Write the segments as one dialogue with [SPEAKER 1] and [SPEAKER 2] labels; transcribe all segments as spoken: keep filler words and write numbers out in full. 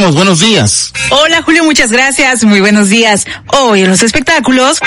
[SPEAKER 1] escuchamos. Buenos días.
[SPEAKER 2] Hola, Julio, muchas gracias. Muy buenos días. Hoy en los espectáculos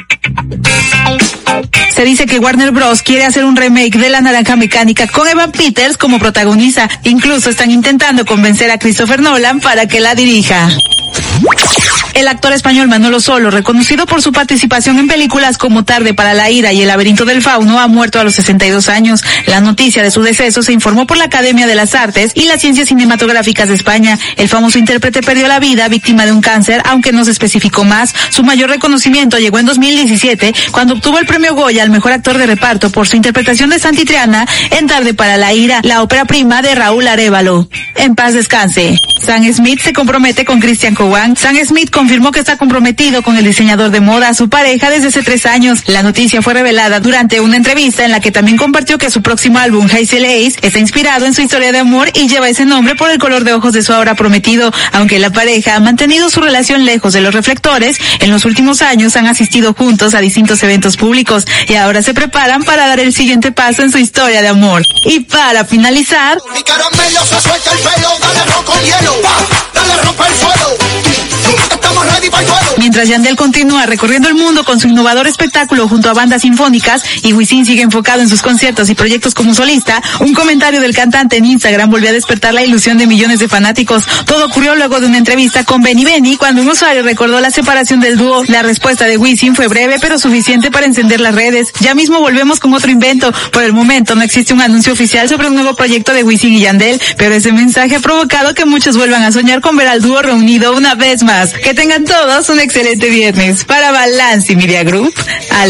[SPEAKER 2] se dice que Warner Bros. Quiere hacer un remake de La Naranja Mecánica con Evan Peters como protagonista. Incluso están intentando convencer a Christopher Nolan para que la dirija. El actor español Manolo Solo, reconocido por su participación en películas como Tarde para la Ira y El Laberinto del Fauno, ha muerto a los sesenta y dos años. La noticia de su deceso se informó por la Academia de las Artes y las Ciencias Cinematográficas de España. El famoso intérprete perdió la vida víctima de un cáncer, aunque no se especificó más. Su mayor reconocimiento llegó en dos mil diecisiete, cuando obtuvo el premio Goya al mejor actor de reparto por su interpretación de Santi Triana en Tarde para la Ira, la ópera prima de Raúl Arévalo. En paz descanse. Sam Smith se compromete con Christian Cowan. Sam Smith confirmó que está comprometido con el diseñador de moda, su pareja, desde hace tres años. La noticia fue revelada durante una entrevista en la que también compartió que su próximo álbum, Hazel Ace, está inspirado en su historia de amor y lleva ese nombre por el color de ojos de su ahora prometido. Aunque la pareja ha mantenido su relación lejos de los reflectores, en los últimos años han asistido juntos a distintos eventos públicos y ahora se preparan para dar el siguiente paso en su historia de amor. Y para finalizar,
[SPEAKER 3] mi caramelo se suelta el pelo, dale rock con hielo, pa, dale rompe el suelo. Estamos ready para el juego.
[SPEAKER 2] Mientras Yandel continúa recorriendo el mundo con su innovador espectáculo junto a bandas sinfónicas y Wisin sigue enfocado en sus conciertos y proyectos como solista, un comentario del cantante en Instagram volvió a despertar la ilusión de millones de fanáticos. Todo ocurrió luego de una entrevista con Benny Benny, cuando un usuario recordó la separación del dúo. La respuesta de Wisin fue breve pero suficiente para encender las redes. Ya mismo volvemos con otro invento. Por el momento no existe un anuncio oficial sobre un nuevo proyecto de Wisin y Yandel, pero ese mensaje ha provocado que muchos vuelvan a soñar con ver al dúo reunido una vez más. Que tengan todos un excelente viernes. Para Balance Media Group,